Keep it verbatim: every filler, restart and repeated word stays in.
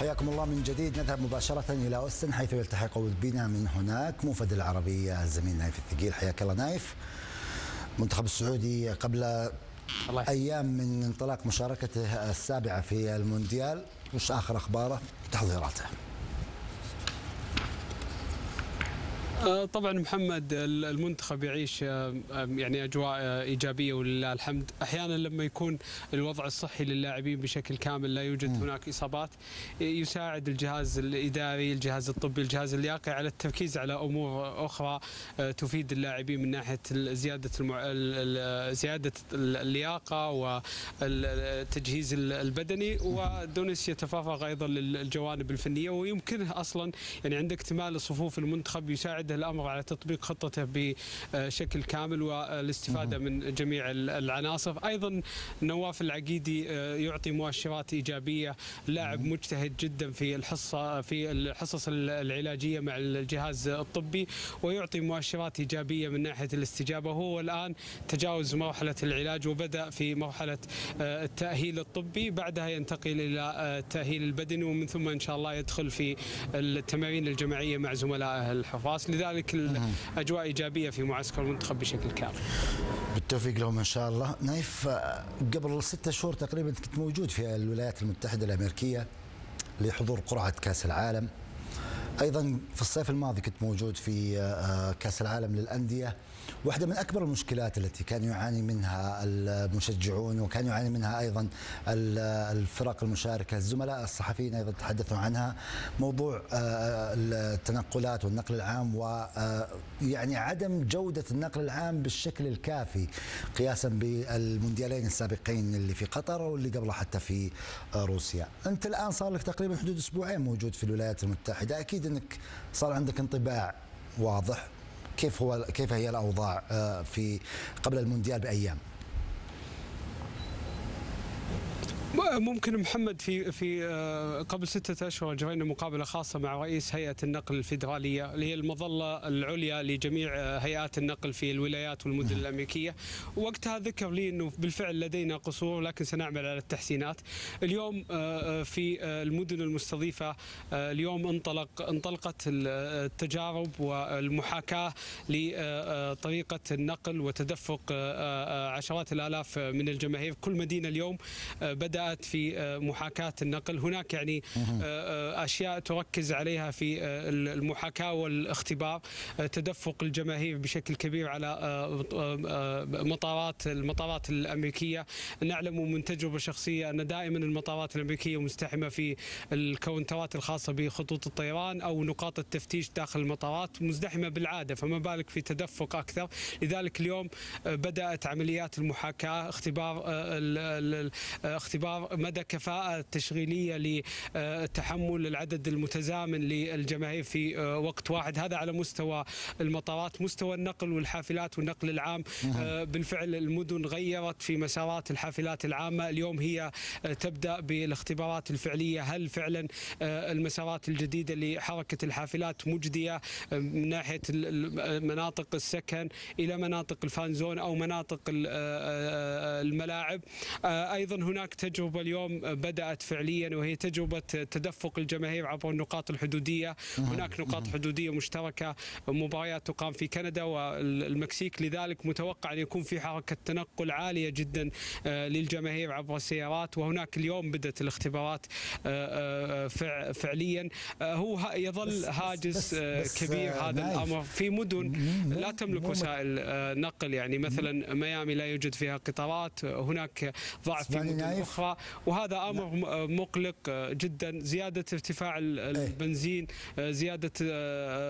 حياكم الله من جديد. نذهب مباشرة إلى أوستن حيث يلتحق بنا من هناك موفد العربية الزميل نايف الثقيل. حياك الله نايف. المنتخب السعودي قبل الله. أيام من انطلاق مشاركته السابعة في المونديال، وش آخر أخباره وتحضيراته؟ طبعا محمد، المنتخب يعيش يعني اجواء ايجابيه ولله الحمد. احيانا لما يكون الوضع الصحي للاعبين بشكل كامل، لا يوجد م. هناك اصابات، يساعد الجهاز الاداري، الجهاز الطبي، الجهاز اللياقي على التركيز على امور اخرى تفيد اللاعبين من ناحيه زياده المع... زياده اللياقه والتجهيز البدني، ودونس يتفرغ ايضا للجوانب الفنيه، ويمكنه اصلا يعني عند اكتمال صفوف المنتخب يساعد الامر على تطبيق خطته بشكل كامل والاستفاده من جميع العناصر. ايضا نواف العقيدي يعطي مؤشرات ايجابيه، لاعب مجتهد جدا في الحصه في الحصص العلاجيه مع الجهاز الطبي، ويعطي مؤشرات ايجابيه من ناحيه الاستجابه. هو الان تجاوز مرحله العلاج وبدا في مرحله التاهيل الطبي، بعدها ينتقل الى التاهيل البدني، ومن ثم ان شاء الله يدخل في التمارين الجماعيه مع زملائه الحراس. لذلك الاجواء ايجابيه في معسكر المنتخب بشكل كامل. بالتوفيق لهم ان شاء الله. نايف، قبل ستة شهور تقريبا كنت موجود في الولايات المتحده الامريكيه لحضور قرعه كاس العالم. ايضا في الصيف الماضي كنت موجود في كاس العالم للانديه. واحدة من أكبر المشكلات التي كان يعاني منها المشجعون وكان يعاني منها أيضا الفرق المشاركة، الزملاء الصحفيين أيضا تحدثوا عنها، موضوع التنقلات والنقل العام، ويعني عدم جودة النقل العام بالشكل الكافي قياسا بالمونديالين السابقين اللي في قطر واللي قبله حتى في روسيا. أنت الآن صار لك تقريبا حدود أسبوعين موجود في الولايات المتحدة، أكيد أنك صار عندك انطباع واضح. كيف هو كيف هي الأوضاع في قبل المونديال بأيام؟ ممكن محمد، في في قبل ستة أشهر جرينا مقابلة خاصة مع رئيس هيئة النقل الفيدرالية اللي هي المظلة العليا لجميع هيئات النقل في الولايات والمدن الأمريكية. وقتها ذكر لي أنه بالفعل لدينا قصور لكن سنعمل على التحسينات. اليوم في المدن المستضيفة اليوم انطلق انطلقت التجارب والمحاكاة لطريقة النقل وتدفق عشرات الآلاف من الجماهير. كل مدينة اليوم بدأ في محاكاة النقل. هناك يعني أشياء تركز عليها في المحاكاة والاختبار، تدفق الجماهير بشكل كبير على مطارات المطارات الأمريكية. نعلم من تجربة شخصية أن دائما المطارات الأمريكية مزدحمة في الكاونترات الخاصة بخطوط الطيران أو نقاط التفتيش داخل المطارات، مزدحمة بالعادة، فما بالك في تدفق أكثر. لذلك اليوم بدأت عمليات المحاكاة، اختبار اختبار مدى كفاءة التشغيلية لتحمل العدد المتزامن للجماهير في وقت واحد. هذا على مستوى المطارات. مستوى النقل والحافلات والنقل العام، بالفعل المدن غيرت في مسارات الحافلات العامة. اليوم هي تبدأ بالاختبارات الفعلية، هل فعلا المسارات الجديدة لحركة الحافلات مجدية من ناحية مناطق السكن إلى مناطق الفانزون أو مناطق الملاعب. أيضا هناك تجربة اليوم بدأت فعليا، وهي تجربة تدفق الجماهير عبر النقاط الحدودية. هناك نقاط حدودية مشتركة، مباريات تقام في كندا والمكسيك، لذلك متوقع أن يكون في حركة تنقل عالية جدا للجماهير عبر السيارات. وهناك اليوم بدأت الاختبارات فعليا. هو يظل هاجس كبير هذا الأمر في مدن لا تملك وسائل نقل، يعني مثلا ميامي لا يوجد فيها قطارات، هناك ضعف في مدن أخرى، وهذا أمر مقلق جدا. زيادة ارتفاع البنزين، زيادة